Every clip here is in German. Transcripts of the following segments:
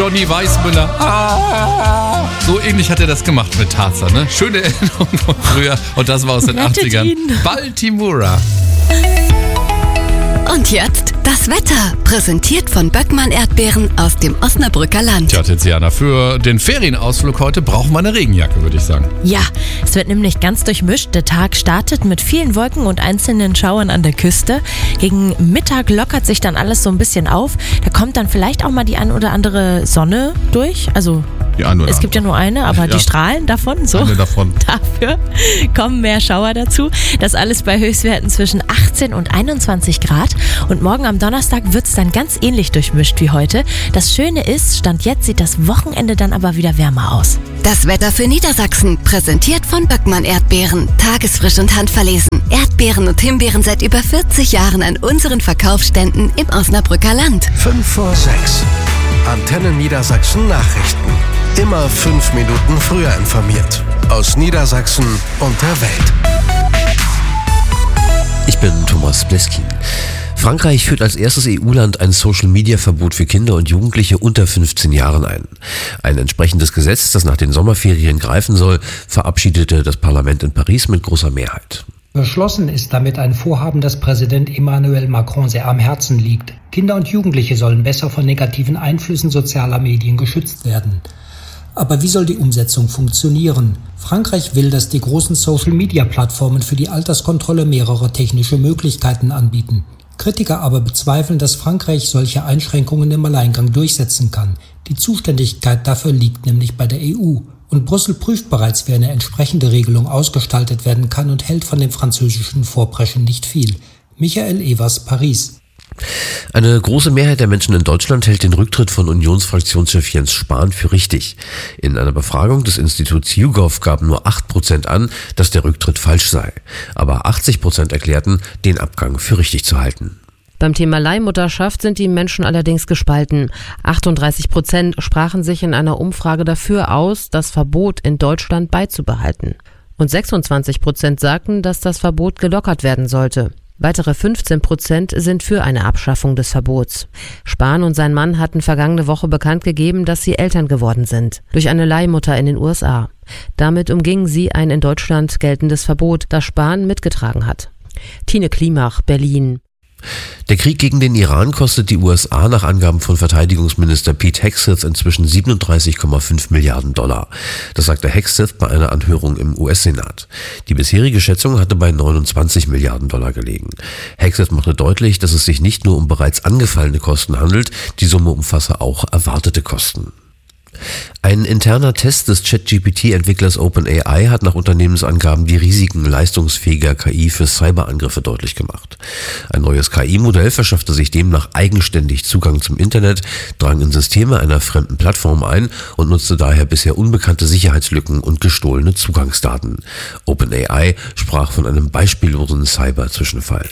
Johnny Weissmuller. So ähnlich hat er das gemacht mit Tarzan, ne? Schöne Erinnerung von früher. Und das war aus den 80ern. Baltimora. Und jetzt das Wetter, präsentiert von Böckmann Erdbeeren aus dem Osnabrücker Land. Tja, Tiziana, für den Ferienausflug heute braucht man eine Regenjacke, würde ich sagen. Ja, es wird nämlich ganz durchmischt. Der Tag startet mit vielen Wolken und einzelnen Schauern an der Küste. Gegen Mittag lockert sich dann alles so ein bisschen auf. Da kommt dann vielleicht auch mal die ein oder andere Sonne durch. Also es gibt ja nur eine, aber die Strahlen davon, so. Eine davon. Dafür kommen mehr Schauer dazu. Das alles bei Höchstwerten zwischen 18 und 21 Grad. Und morgen am Donnerstag wird es dann ganz ähnlich durchmischt wie heute. Das Schöne ist, Stand jetzt sieht das Wochenende dann aber wieder wärmer aus. Das Wetter für Niedersachsen, präsentiert von Böckmann Erdbeeren. Tagesfrisch und handverlesen. Erdbeeren und Himbeeren seit über 40 Jahren an unseren Verkaufsständen im Osnabrücker Land. 5 vor 6. Antenne Niedersachsen Nachrichten. Immer 5 Minuten früher informiert. Aus Niedersachsen und der Welt. Ich bin Thomas Bleskin. Frankreich führt als erstes EU-Land ein Social-Media-Verbot für Kinder und Jugendliche unter 15 Jahren ein. Ein entsprechendes Gesetz, das nach den Sommerferien greifen soll, verabschiedete das Parlament in Paris mit großer Mehrheit. Beschlossen ist damit ein Vorhaben, das Präsident Emmanuel Macron sehr am Herzen liegt. Kinder und Jugendliche sollen besser von negativen Einflüssen sozialer Medien geschützt werden. Aber wie soll die Umsetzung funktionieren? Frankreich will, dass die großen Social-Media-Plattformen für die Alterskontrolle mehrere technische Möglichkeiten anbieten. Kritiker aber bezweifeln, dass Frankreich solche Einschränkungen im Alleingang durchsetzen kann. Die Zuständigkeit dafür liegt nämlich bei der EU. Und Brüssel prüft bereits, wie eine entsprechende Regelung ausgestaltet werden kann und hält von dem französischen Vorpreschen nicht viel. Michael Evers, Paris. Eine große Mehrheit der Menschen in Deutschland hält den Rücktritt von Unionsfraktionschef Jens Spahn für richtig. In einer Befragung des Instituts YouGov gaben nur 8% an, dass der Rücktritt falsch sei. Aber 80% erklärten, den Abgang für richtig zu halten. Beim Thema Leihmutterschaft sind die Menschen allerdings gespalten. 38% sprachen sich in einer Umfrage dafür aus, das Verbot in Deutschland beizubehalten. Und 26% sagten, dass das Verbot gelockert werden sollte. Weitere 15% sind für eine Abschaffung des Verbots. Spahn und sein Mann hatten vergangene Woche bekannt gegeben, dass sie Eltern geworden sind. Durch eine Leihmutter in den USA. Damit umgingen sie ein in Deutschland geltendes Verbot, das Spahn mitgetragen hat. Tine Klimach, Berlin. Der Krieg gegen den Iran kostet die USA nach Angaben von Verteidigungsminister Pete Hegseth inzwischen 37,5 Milliarden $. Das sagte Hegseth bei einer Anhörung im US-Senat. Die bisherige Schätzung hatte bei 29 Milliarden $ gelegen. Hegseth machte deutlich, dass es sich nicht nur um bereits angefallene Kosten handelt, die Summe umfasse auch erwartete Kosten. Ein interner Test des ChatGPT-Entwicklers OpenAI hat nach Unternehmensangaben die Risiken leistungsfähiger KI für Cyberangriffe deutlich gemacht. Ein neues KI-Modell verschaffte sich demnach eigenständig Zugang zum Internet, drang in Systeme einer fremden Plattform ein und nutzte daher bisher unbekannte Sicherheitslücken und gestohlene Zugangsdaten. OpenAI sprach von einem beispiellosen Cyber-Zwischenfall.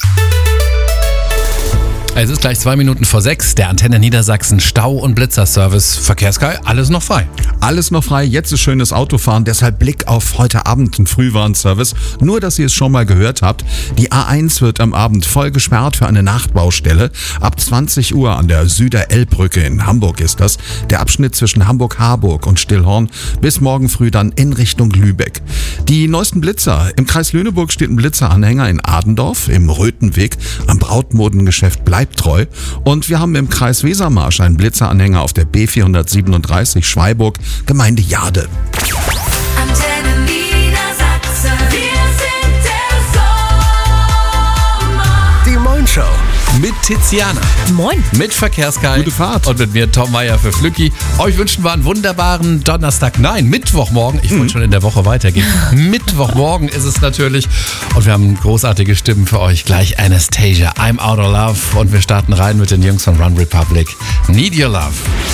Es ist gleich 2 Minuten vor 6, der Antenne Niedersachsen Stau- und Blitzerservice. Verkehrskai, alles noch frei. Alles noch frei, jetzt ist schönes Autofahren, deshalb Blick auf heute Abend einen Frühwarnservice. Nur, dass ihr es schon mal gehört habt, die A1 wird am Abend voll gesperrt für eine Nachtbaustelle. Ab 20 Uhr an der Süder-Elbbrücke in Hamburg ist das. Der Abschnitt zwischen Hamburg-Harburg und Stillhorn bis morgen früh dann in Richtung Lübeck. Die neuesten Blitzer. Im Kreis Lüneburg steht ein Blitzeranhänger in Adendorf, im Röthenweg, am Brautmodengeschäft Bleibt treu. Und wir haben im Kreis Wesermarsch einen Blitzeranhänger auf der B437 Schweiburg, Gemeinde Jade. Antenne Niedersachsen, wir sind der Sommer. Die Moin-Show. Mit Tiziana. Moin. Mit Verkehrskai. Gute Fahrt. Und mit mir Tom Meyer für Flücki. Euch wünschen wir einen wunderbaren Mittwochmorgen. Ich wollte schon in der Woche weitergehen. Mittwochmorgen ist es natürlich. Und wir haben großartige Stimmen für euch. Gleich Anastasia, I'm Out of Love. Und wir starten rein mit den Jungs von Run Republic. Need Your Love.